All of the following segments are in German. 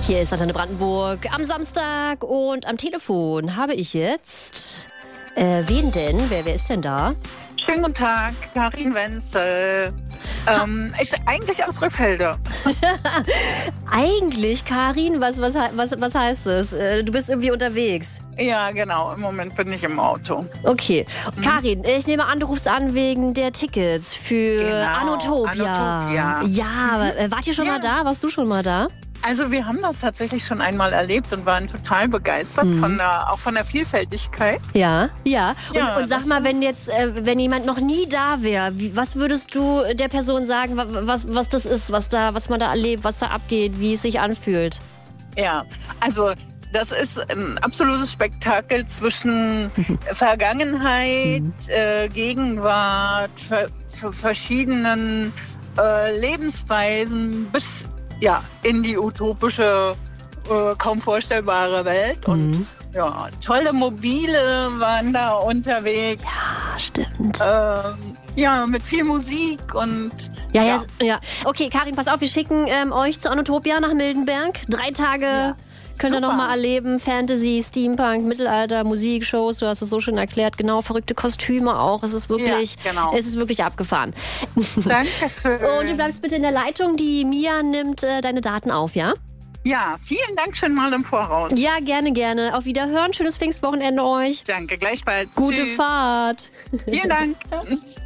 Hier ist Antenne Brandenburg am Samstag und am Telefon habe ich jetzt... wen denn? Wer ist denn da? Schönen guten Tag, Karin Wenzel. Ich eigentlich aus Rückfelde. Eigentlich, Karin? Was heißt das? Du bist irgendwie unterwegs. Ja, genau. Im Moment bin ich im Auto. Okay. Karin, ich nehme an, du rufst an wegen der Tickets für Anotopia. Ja, wart ihr schon mal da? Warst du schon mal da? Also wir haben das tatsächlich schon einmal erlebt und waren total begeistert auch von der Vielfältigkeit. Ja. Und sag mal, wenn jemand noch nie da wäre, was würdest du der Person sagen, was das ist, was man da erlebt, was da abgeht, wie es sich anfühlt? Ja, also das ist ein absolutes Spektakel zwischen Vergangenheit, Gegenwart, verschiedenen Lebensweisen bis in die utopische, kaum vorstellbare Welt. Und tolle Mobile waren da unterwegs. Ja, stimmt. Mit viel Musik und... Ja. Okay, Karin, pass auf, wir schicken euch zu Anotopia nach Mildenberg. 3 Tage könnt ihr nochmal erleben. Fantasy, Steampunk, Mittelalter, Musik, Shows, du hast es so schön erklärt. Genau, verrückte Kostüme auch. Es ist wirklich, abgefahren. Dankeschön. Und du bleibst bitte in der Leitung. Die Mia nimmt deine Daten auf, ja? Ja, vielen Dank schon mal im Voraus. Ja, gerne. Auf Wiederhören. Schönes Pfingstwochenende euch. Danke, gleichfalls. Gute Tschüss. Fahrt. Vielen Dank. Ciao.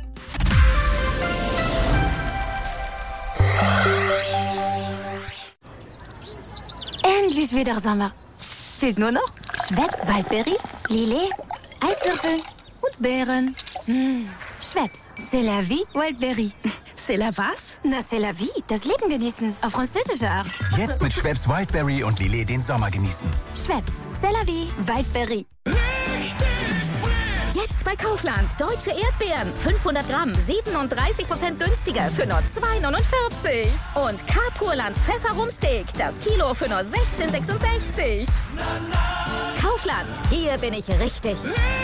Endlich wieder Sommer. Fehlt nur noch Schweppes Waldbeere, Lillet, Eiswürfel und Beeren. Schweppes, c'est la vie, Wildberry. C'est la was? Na, c'est la vie, das Leben genießen, auf französische Art. Jetzt mit Schweppes Wildberry und Lillet den Sommer genießen. Schweppes, c'est la vie, Wildberry. Jetzt bei Kaufland. Deutsche Erdbeeren. 500 Gramm. 37% günstiger für nur 2,49. Und K-Purland Pfefferumsteak. Das Kilo für nur 16,66. Kaufland. Hier bin ich richtig.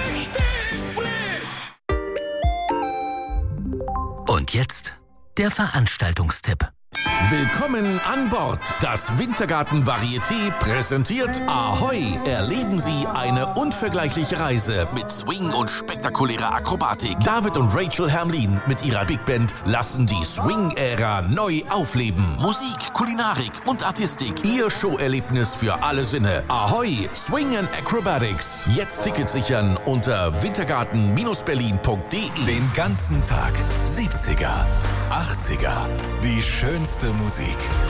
Und jetzt der Veranstaltungstipp. Willkommen an Bord. Das Wintergarten Varieté präsentiert Ahoi. Erleben Sie eine unvergleichliche Reise mit Swing und spektakulärer Akrobatik. David und Rachel Hermlin mit ihrer Big Band lassen die Swing-Ära neu aufleben. Musik, Kulinarik und Artistik. Ihr Showerlebnis für alle Sinne. Ahoi, Swing and Acrobatics. Jetzt Tickets sichern unter wintergarten-berlin.de. Den ganzen Tag 70er, 80er. Die schönste Musik.